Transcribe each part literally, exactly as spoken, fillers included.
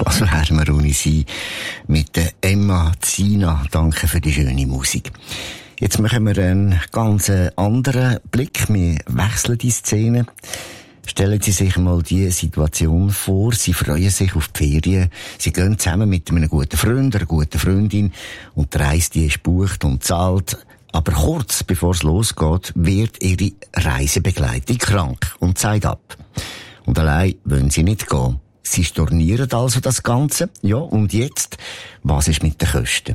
Was wären wir ohne sie? Mit der Emma Zina. Danke für die schöne Musik. Jetzt machen wir einen ganz anderen Blick. Wir wechseln die Szene. Stellen Sie sich mal die Situation vor. Sie freuen sich auf die Ferien. Sie gehen zusammen mit einem guten Freund, einer guten Freundin und die Reise, die ist gebucht und zahlt. Aber kurz bevor es losgeht, wird ihre Reisebegleitung krank und sagt ab. Und allein wollen sie nicht gehen. Sie stornieren also das Ganze. Ja, und jetzt? Was ist mit den Kosten?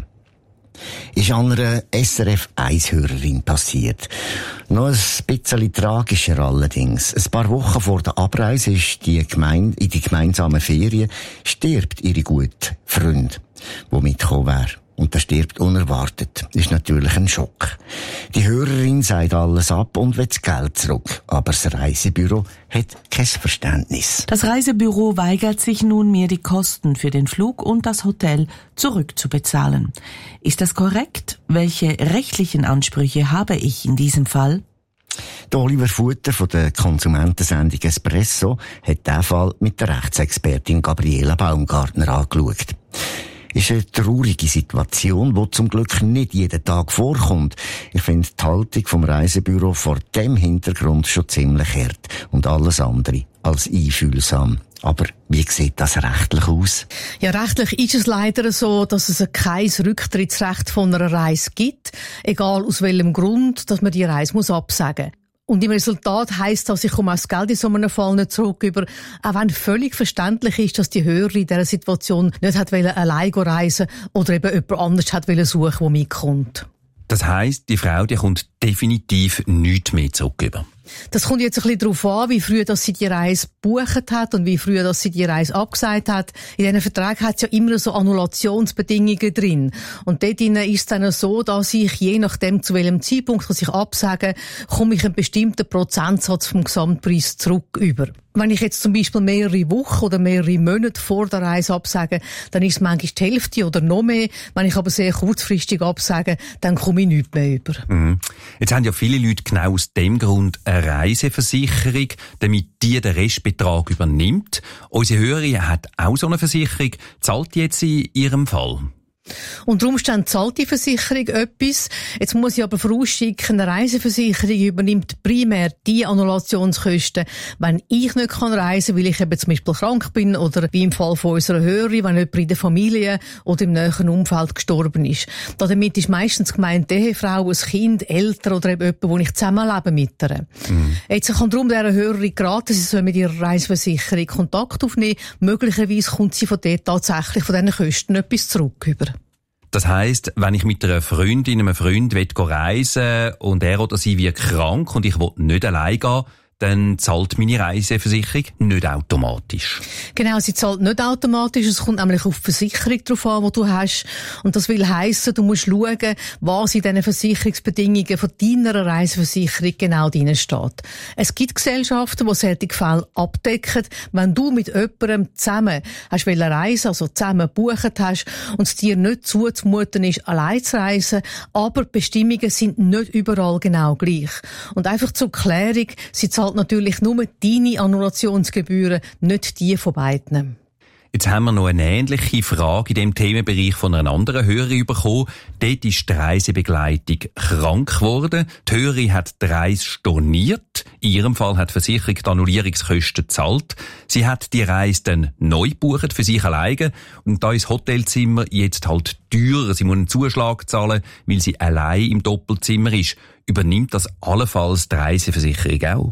Ist an einer S R F eins Hörerin passiert. Noch ein bisschen tragischer allerdings. Ein paar Wochen vor der Abreise ist die Gemeinde, in die gemeinsamen Ferien stirbt ihre gute Freund, der mitgekommen wäre. Und der stirbt unerwartet. Ist natürlich ein Schock. Die Hörerin sagt alles ab und will das Geld zurück. Aber das Reisebüro hat kein Verständnis. Das Reisebüro weigert sich nunmehr, die Kosten für den Flug und das Hotel zurückzubezahlen. Ist das korrekt? Welche rechtlichen Ansprüche habe ich in diesem Fall? Der Oliver Futter von der Konsumentensendung Espresso hat diesen Fall mit der Rechtsexpertin Gabriela Baumgartner angeschaut. Ist eine traurige Situation, die zum Glück nicht jeden Tag vorkommt. Ich finde die Haltung vom Reisebüro vor dem Hintergrund schon ziemlich hart und alles andere als einfühlsam. Aber wie sieht das rechtlich aus? Ja, rechtlich ist es leider so, dass es kein Rücktrittsrecht von einer Reise gibt, egal aus welchem Grund, dass man die Reise muss absagen muss. Und im Resultat heisst das, ich komme das Geld in so einem Fall nicht zurück über, auch wenn völlig verständlich ist, dass die Hörerin in dieser Situation nicht hat wollen, allein reisen oder eben jemand anders hat wollen suchen, der mitkommt. Das heisst, die Frau, die kommt definitiv nichts mehr zurück über. Das kommt jetzt ein bisschen darauf an, wie früh dass sie die Reise gebucht hat und wie früh dass sie die Reise abgesagt hat. In diesen Verträgen hat es ja immer so Annulationsbedingungen drin. Und dort ist es dann so, dass ich je nachdem, zu welchem Zeitpunkt ich absage, komme ich einen bestimmten Prozentsatz vom Gesamtpreis zurück über. Wenn ich jetzt zum Beispiel mehrere Wochen oder mehrere Monate vor der Reise absage, dann ist es manchmal die Hälfte oder noch mehr. Wenn ich aber sehr kurzfristig absage, dann komme ich nichts mehr über. Mhm. Jetzt haben ja viele Leute genau aus dem Grund eine Reiseversicherung, damit die den Restbetrag übernimmt. Unsere Hörerin hat auch so eine Versicherung. Zahlt die jetzt in ihrem Fall? Unter Umständen zahlt die Versicherung etwas. Jetzt muss ich aber vorausschicken, eine Reiseversicherung übernimmt primär die Annulationskosten, wenn ich nicht kann reisen kann, weil ich eben zum Beispiel krank bin oder wie im Fall von unserer Hörerin, wenn jemand in der Familie oder im näheren Umfeld gestorben ist. Damit ist meistens gemeint die Ehefrau, ein Kind, Eltern oder eben jemand, wo ich zusammenlebe mit ihr. Mhm. Jetzt kann darum dieser Hörerin geraten, sie soll mit ihrer Reiseversicherung Kontakt aufnehmen. Möglicherweise kommt sie von dort tatsächlich von diesen Kosten etwas zurück über. Das heisst, wenn ich mit einer Freundin, einem Freund reisen will und er oder sie wird krank und ich will nicht allein gehen, dann zahlt meine Reiseversicherung nicht automatisch. Genau, sie zahlt nicht automatisch. Es kommt nämlich auf die Versicherung drauf an, die du hast. Und das will heissen, du musst schauen, was in diesen Versicherungsbedingungen von deiner Reiseversicherung genau drin steht. Es gibt Gesellschaften, die solche Fälle abdecken. Wenn du mit jemandem zusammen hast reisen, also zusammen gebucht hast und es dir nicht zuzumuten ist, allein zu reisen, aber die Bestimmungen sind nicht überall genau gleich. Und einfach zur Klärung, sie zahlt natürlich nur deine Annulationsgebühren, nicht die von beiden. Jetzt haben wir noch eine ähnliche Frage in dem Themenbereich von einer anderen Hörerin bekommen. Dort ist die Reisebegleitung krank geworden. Die Hörerin hat die Reise storniert. In ihrem Fall hat die Versicherung die Annullierungskosten gezahlt. Sie hat die Reise dann neu gebucht für sich alleine. Und da ist das Hotelzimmer jetzt halt teurer. Sie muss einen Zuschlag zahlen, weil sie allein im Doppelzimmer ist. Übernimmt das allenfalls die Reiseversicherung auch?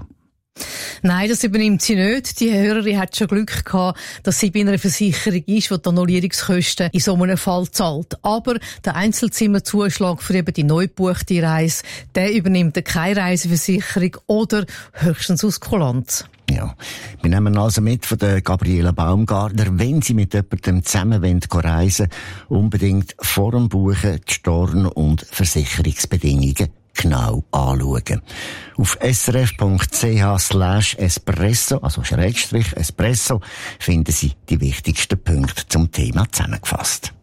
Nein, das übernimmt sie nicht. Die Hörerin hat schon Glück gehabt, dass sie bei einer Versicherung ist, die die Annullierungskosten in so einem Fall zahlt. Aber der Einzelzimmerzuschlag für eben die neu gebuchte Reise, der übernimmt keine Reiseversicherung oder höchstens aus Kulanz. Ja, wir nehmen also mit von der Gabriela Baumgartner, wenn Sie mit jemandem zusammen reisen wollen, unbedingt vor dem Buchen die Storn- und Versicherungsbedingungen genau anschauen. Auf srf.ch slash espresso, also Schrägstrich Espresso, finden Sie die wichtigsten Punkte zum Thema zusammengefasst.